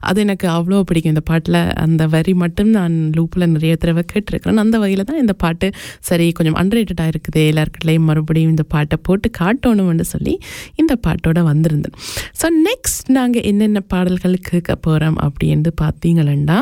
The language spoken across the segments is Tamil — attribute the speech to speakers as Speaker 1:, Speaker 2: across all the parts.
Speaker 1: அது எனக்கு அவ்வளோ பிடிக்கும். இந்த பாட்டில் அந்த வரி மட்டும் நான் லூப்பில் நிறைய தடவை கேட்டிருக்கிறேன். அந்த வகையில் தான் இந்த பாட்டு சரி கொஞ்சம் அன்ரேட்டடாக இருக்குது, எல்லாருக்கிட்டையும் மறுபடியும் இந்த பாட்டை போட்டு காட்டணும்னு சொல்லி இந்த பாட்டோட வந்திருந்தேன். ஸோ நெக்ஸ்ட் நாங்கள் என்னென்ன பாடல்கள் கேட்க போகிறோம் அப்படின்னு பார்த்தீங்களா,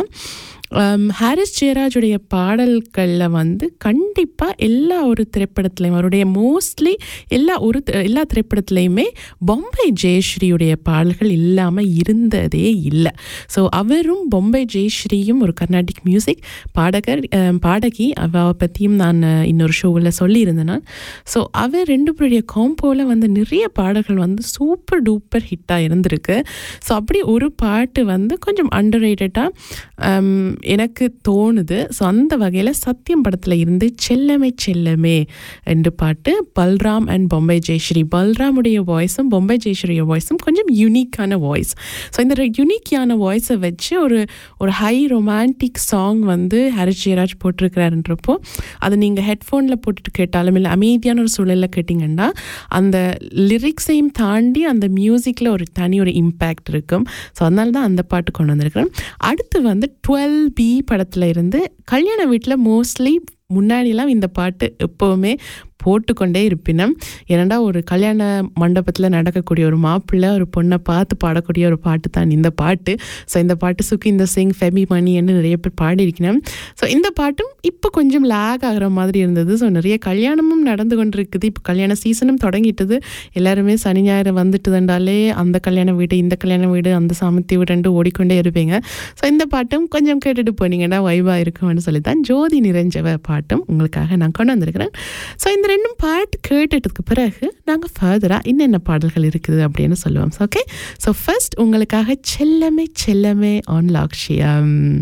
Speaker 1: ஹாரிஸ் ஜெயராஜுடைய பாடல்களில் வந்து கண்டிப்பாக எல்லா ஒரு திரைப்படத்துலையும் அவருடைய மோஸ்ட்லி எல்லா திரைப்படத்துலையுமே பொம்பை ஜெயஸ்ரீயுடைய பாடல்கள் இல்லாமல் இருந்ததே இல்லை. ஸோ அவரும் பொம்பை ஜெயஸ்ரீயும் ஒரு கர்நாடிக் மியூசிக் பாடகி, அவ பற்றியும் நான் இன்னொரு ஷோவில் சொல்லியிருந்தேன். ஸோ அவர் ரெண்டு பேருடைய காம்போவில் வந்து நிறைய பாடல்கள் வந்து சூப்பர் டூப்பர் ஹிட்டாக இருந்திருக்கு. ஸோ அப்படி ஒரு பாட்டு வந்து கொஞ்சம் அண்டர்ரேட்டடாக எனக்கு தோணுது. ஸோ அந்த வகையில் சத்தியம் படத்தில் இருந்து செல்லமே செல்லமே என்று பாட்டு பல்ராம் அண்ட் பொம்பை ஜெயஸ்ரீ, பல்ராமுடைய வாய்ஸும் பொம்பை ஜெயஸ்ரீய வாய்ஸும் கொஞ்சம் யூனிக்கான வாய்ஸ். ஸோ இந்த யூனிக்கான வாய்ஸை வச்சு ஒரு ஹை ரொமான்டிக் சாங் வந்து ஹாரிஸ் ஜெயராஜ் போட்டிருக்கிறாருன்றப்போ அது நீங்கள் ஹெட்ஃபோனில் போட்டுட்டு கேட்டாலும் இல்லை அமைதியான ஒரு சூழலில் கேட்டிங்கன்னா அந்த லிரிக்ஸையும் தாண்டி அந்த மியூசிக்கில் ஒரு தனி ஒரு இம்பேக்ட் இருக்கும். ஸோ அதனால தான் அந்த பாட்டு கொண்டு வந்திருக்கிறேன். அடுத்து வந்து 12B படத்தில் இருந்து கல்யாண வீட்டில் மோஸ்ட்லி முன்னாடிலாம் இந்த பாட்டு எப்போவுமே போட்டுக்கொண்டே இருப்பினும். ஏன்னா ஒரு கல்யாண மண்டபத்தில் நடக்கக்கூடிய ஒரு மாப்பிள்ளை ஒரு பொண்ணை பார்த்து பாடக்கூடிய ஒரு பாட்டு தான் இந்த பாட்டு. ஸோ இந்த பாட்டு சுகிந்தர் சிங், ஃபெபி மணி என்று நிறைய பேர் பாடியிருக்கணும். ஸோ இந்த பாட்டும் இப்போ கொஞ்சம் லேக் ஆகிற மாதிரி இருந்தது. ஸோ நிறைய கல்யாணமும் நடந்து கொண்டிருக்குது. இப்போ கல்யாண சீசனும் தொடங்கிட்டது. எல்லாருமே சனி ஞாயிறு வந்துட்டுதுண்டாலே அந்த கல்யாண வீடு இந்த கல்யாண வீடு அந்த சாமத்தி வீடு ஓடிக்கொண்டே இருப்பீங்க. ஸோ இந்த பாட்டும் கொஞ்சம் கேட்டுட்டு போனீங்கன்னா வைவாக இருக்கும்னு சொல்லி தான் ஜோதி நிறைஞ்சவ பாட்டும் உங்களுக்காக நான் கொண்டு வந்திருக்கிறேன். ஸோ இந்த ரெண்டும் பாட்டு கேட்டதுக்கு பிறகு நாங்கள் ஃபர்தராக என்னென்ன பாடல்கள் இருக்குது அப்படின்னு சொல்லுவோம். ஓகே, ஸோ ஃபர்ஸ்ட் உங்களுக்காக செல்லமே செல்லமே ஆன் லாக்ஷியம்.